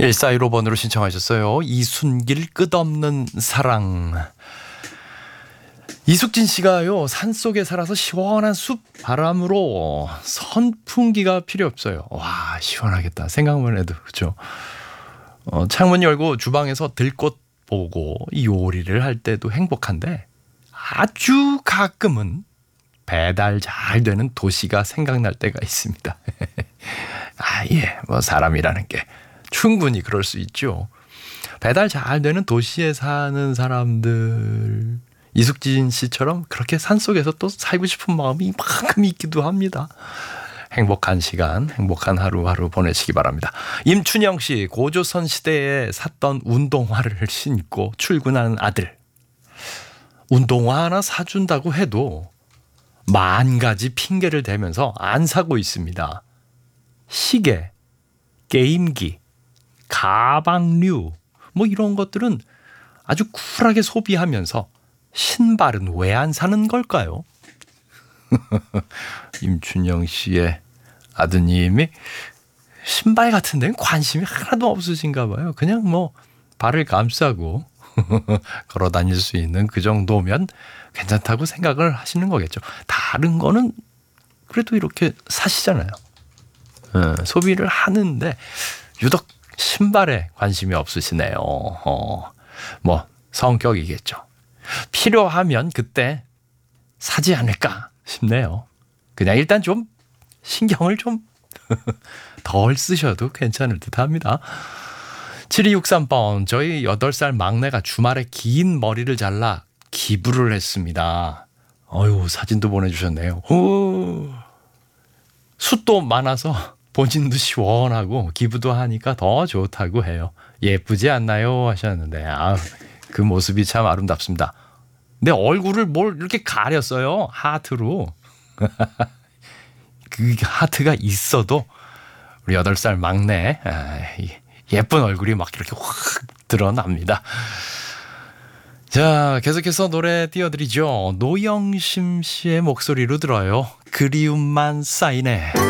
1415번으로 신청하셨어요. 이순길 끝없는 사랑. 이숙진 씨가요, 산속에 살아서 시원한 숲 바람으로 선풍기가 필요 없어요. 와, 시원하겠다. 생각만 해도. 그렇죠. 창문 열고 주방에서 들꽃 보고 요리를 할 때도 행복한데, 아주 가끔은 배달 잘 되는 도시가 생각날 때가 있습니다. 뭐 사람이라는 게 충분히 그럴 수 있죠. 배달 잘 되는 도시에 사는 사람들, 이숙진 씨처럼 그렇게 산속에서 또 살고 싶은 마음이 이만큼 있기도 합니다. 행복한 시간, 행복한 하루하루 보내시기 바랍니다. 임춘영 씨, 고조선 시대에 샀던 운동화를 신고 출근하는 아들. 운동화 하나 사준다고 해도 만 가지 핑계를 대면서 안 사고 있습니다. 시계, 게임기, 가방류, 뭐 이런 것들은 아주 쿨하게 소비하면서 신발은 왜 안 사는 걸까요? 임춘영 씨의 아드님이 신발 같은 데는 관심이 하나도 없으신가 봐요. 그냥 뭐 발을 감싸고 걸어 다닐 수 있는 그 정도면 괜찮다고 생각을 하시는 거겠죠. 다른 거는 그래도 이렇게 사시잖아요. 소비를 하는데 유독 신발에 관심이 없으시네요. 뭐 성격이겠죠. 필요하면 그때 사지 않을까 싶네요. 그냥 일단 좀 신경을 좀 덜 쓰셔도 괜찮을 듯 합니다. 7263번, 저희 8살 막내가 주말에 긴 머리를 잘라 기부를 했습니다. 사진도 보내주셨네요. 숱도 많아서 본인도 시원하고 기부도 하니까 더 좋다고 해요. 예쁘지 않나요? 하셨는데 그 모습이 참 아름답습니다. 내 얼굴을 뭘 이렇게 가렸어요? 하트로. 그 하트가 있어도 우리 8살 막내 예쁜 얼굴이 막 이렇게 확 드러납니다. 자, 계속해서 노래 띄워드리죠. 노영심 씨의 목소리로 들어요. 그리움만 쌓이네.